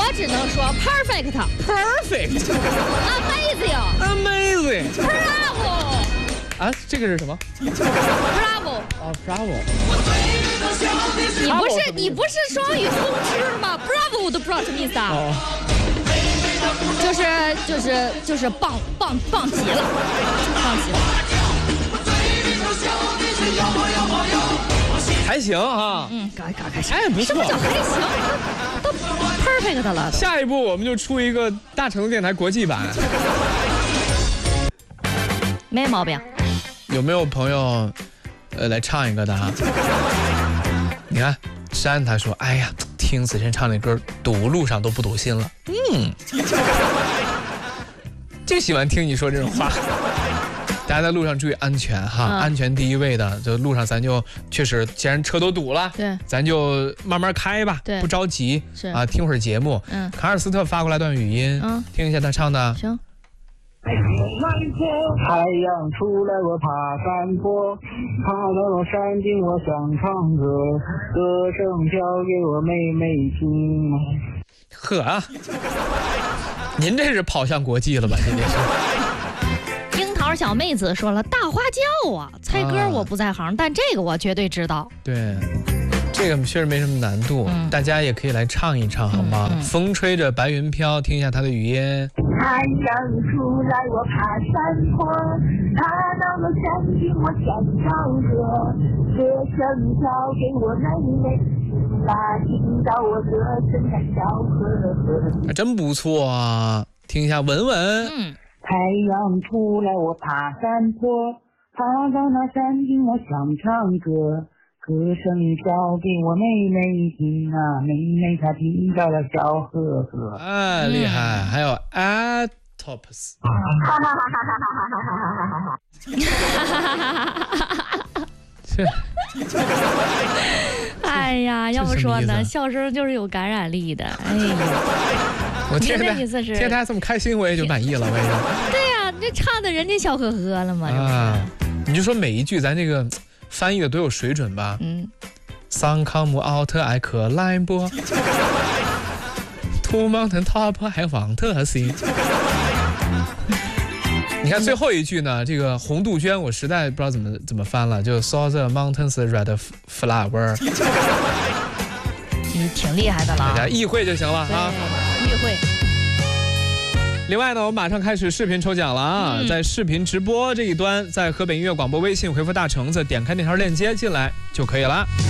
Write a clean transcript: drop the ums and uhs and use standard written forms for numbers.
只能说 perfect。Amazing。Bravo。 啊，这个是什么 ？Bravo。 哦 ，Bravo。 你不是双语通吃吗 ？Bravo 我都不知道什么意思啊。 哦。 就是棒极了，棒极了。 还行啊。 还行。 哎，不错。 什么叫还行？都 perfect 了。 下一步我们就出一个大橙子电台国际版。 没毛病。 有没有朋友，来唱一个的啊？你看，山他说：“哎呀，听子琛唱那歌，堵路上都不堵心了。”就喜欢听你说这种话。大家在路上注意安全哈，安全第一位的。就路上咱就确实，既然车都堵了， 对， 咱就慢慢开吧，不着急。 是啊，听会儿节目。卡尔斯特发过来段语音，听一下他唱的。 行。 太阳出来我爬山坡，爬到了山顶我想唱歌，歌声交给我妹妹听。 呵，您这是跑向国际了吧？今天是。 樱桃小妹子说了，大花轿啊，猜歌我不在行，但这个我绝对知道。 对。这个确实没什么难度，大家也可以来唱一唱，好吗？风吹着白云飘，听一下他的语音。 太阳出来我爬山坡，爬到了山顶我想唱歌，歌声交给我妹妹，她听到我歌声在笑呵呵。 真不错啊，听一下文文。 太阳出来我爬山坡，爬到那山顶我想唱歌，歌声交给我妹妹听啊，妹妹她听到了笑呵呵。 哎，厉害！还有 Atops。 哎呀，要不说呢，笑声就是有感染力的。哎呦， 我听他这么开心，我也就满意了。我也。 对呀，这唱的人家笑呵呵了嘛。 啊，你就说每一句咱这个。翻译的都有水准吧？Sun come out I climb to mountain top I want to see。你看最后一句呢，这个红杜鹃我实在不知道怎么翻了，就 saw the mountains red flower。 你挺厉害的了， 大家意会就行了啊， 意会。 另外呢，我们马上开始视频抽奖了啊！在视频直播这一端，在河北音乐广播微信回复大橙子，点开那条链接进来就可以了。